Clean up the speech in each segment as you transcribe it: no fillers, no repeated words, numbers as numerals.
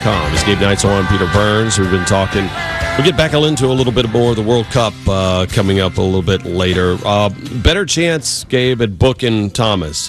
It's Gabe Neitzel and Peter Burns. We've been talking. We'll get back into a little bit more of the World Cup coming up a little bit later. Better chance, Gabe, at booking Thomas.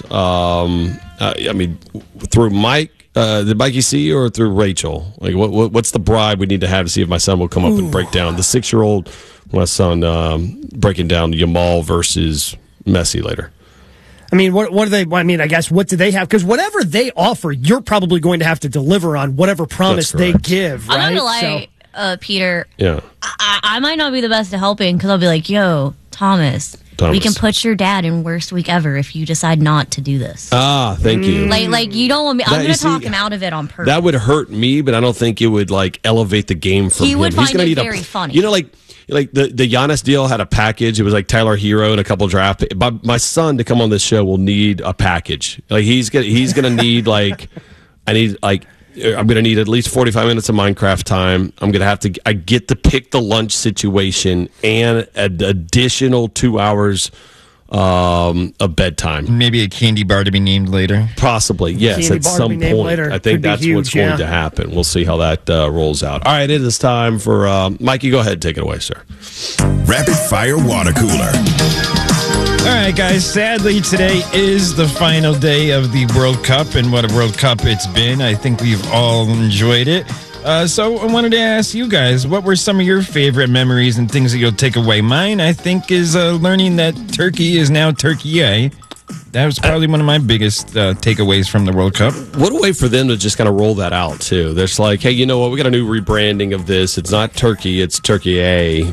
Through Mike, did Mikey see you, or through Rachel? Like, what's the bribe we need to have to see if my son will come up and break down the 6-year-old? My son breaking down Yamal versus Messi later. I mean, what do they? I mean, I guess what do they have? Because whatever they offer, you're probably going to have to deliver on whatever promise they give. Right? I'm not gonna lie, Peter. Yeah, I might not be the best at helping because I'll be like, "Yo, Thomas, we can put your dad in worst week ever if you decide not to do this." Thank you. Like you don't want me. I'm gonna talk him out of it on purpose. That would hurt me, but I don't think it would elevate the game for him. He would find it very funny. You know, like the Giannis deal had a package. It was like Tyler Hero and a couple draft. But my son to come on this show will need a package. Like he's gonna need I'm gonna need at least 45 minutes of Minecraft time. I'm gonna have to. I get to pick the lunch situation and an additional 2 hours of bedtime. Maybe a candy bar to be named later. Possibly, yes, at some point. I think that's what's going to happen. We'll see how that rolls out. All right, it is time for Mikey. Go ahead, take it away, sir. Rapid Fire Water Cooler. All right, guys. Sadly, today is the final day of the World Cup, and what a World Cup it's been. I think we've all enjoyed it. So I wanted to ask you guys, what were some of your favorite memories and things that you'll take away? Mine, I think, is learning that Turkey is now Turkey. That was probably one of my biggest takeaways from the World Cup. What a way for them to just kind of roll that out, too. There's like, hey, you know what? We got a new rebranding of this. It's not Turkey, it's Turkey A.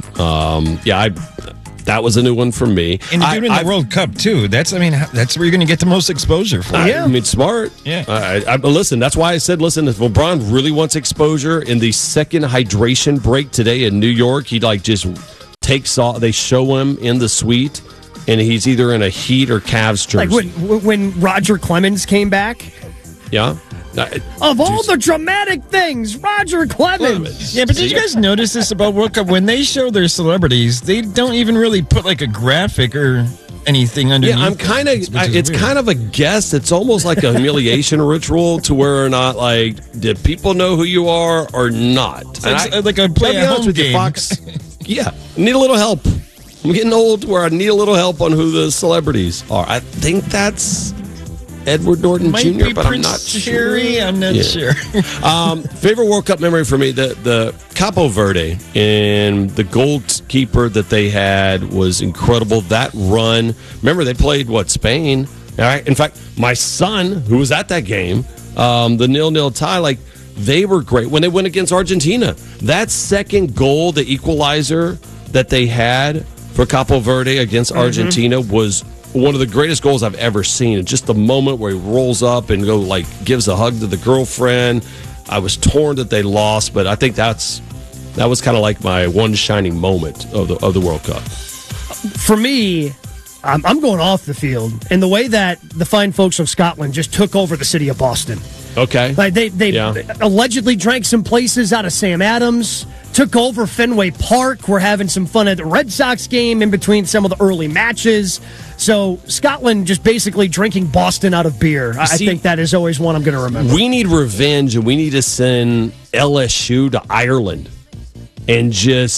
That was a new one for me. And you're doing the World Cup, too. That's where you're going to get the most exposure for. I mean, smart. Yeah. Listen, that's why I said, listen, if LeBron really wants exposure in the second hydration break today in New York, he just takes off. They show him in the suite, and he's either in a Heat or Cavs jersey. Like when Roger Clemens came back? Yeah. Of all the dramatic things, Roger Clemens. Yeah, but did you guys notice this about World Cup? When they show their celebrities, they don't even really put like a graphic or anything underneath. Yeah, it's kind of a guess. It's almost like a humiliation ritual to where or not, did people know who you are or not? It's like a play-at-home game. Fox, yeah, need a little help. I'm getting old where I need a little help on who the celebrities are. I think that's Edward Norton Jr., but I'm not sure. I'm not sure. Favorite World Cup memory for me, the Capo Verde and the goalkeeper that they had was incredible. That run, remember they played Spain? All right. In fact, my son, who was at that game, the 0-0 tie, they were great when they went against Argentina. That second goal, the equalizer that they had for Capo Verde against Argentina was one of the greatest goals I've ever seen. And just the moment where he rolls up and gives a hug to the girlfriend. I was torn that they lost, but I think that was kind of like my one shining moment of the World Cup. For me, I'm going off the field in the way that the fine folks of Scotland just took over the city of Boston. Okay. They allegedly drank some places out of Sam Adams, took over Fenway Park. We're having some fun at the Red Sox game in between some of the early matches. So Scotland just basically drinking Boston out of beer. I think that is always one I'm going to remember. We need revenge, and we need to send LSU to Ireland and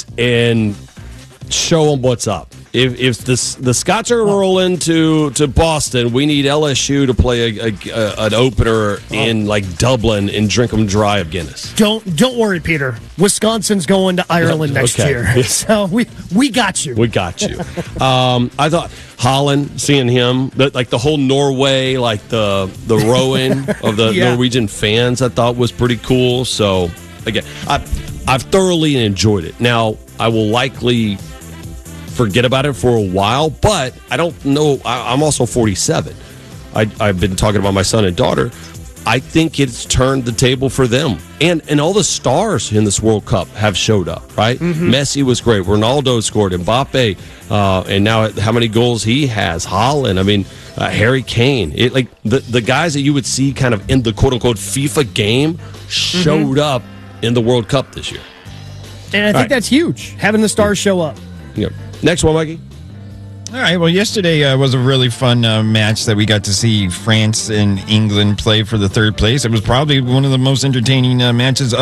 show them what's up. If the Scots are rolling to Boston, we need LSU to play an opener in Dublin and drink them dry of Guinness. Don't worry, Peter. Wisconsin's going to Ireland next year, so we got you. We got you. I thought Holland, seeing him, the whole Norway, the rowing of the Norwegian fans, I thought was pretty cool. So again, I've thoroughly enjoyed it. Now I will likely forget about it for a while, but I don't know. I'm also 47. I've been talking about my son and daughter. I think it's turned the table for them. And all the stars in this World Cup have showed up, right? Mm-hmm. Messi was great. Ronaldo scored. Mbappe. And now how many goals he has. Haaland. I mean, Harry Kane. The guys that you would see kind of in the quote-unquote FIFA game showed up in the World Cup this year. And I think that's huge, having the stars show up. Yeah. Next one, Mikey. All right. Well, yesterday was a really fun match that we got to see France and England play for the third place. It was probably one of the most entertaining matches